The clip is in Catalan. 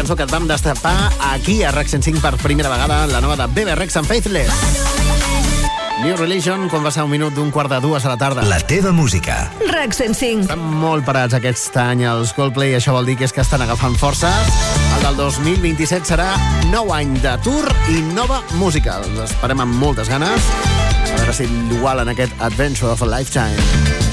cançó que et vam destapar aquí a RAC 105 per primera vegada, la nova de Bebe Rexha amb Faithless. New Religion, quan va ser 1:45 a la tarda. La teva música. RAC 105. Estan molt parats aquest any els Coldplay, això vol dir que és que estan agafant forces. El del 2027 serà 9 any de tour i nova música. L'esperem amb moltes ganes. A veure si l'igualen aquest Adventure of a Lifetime.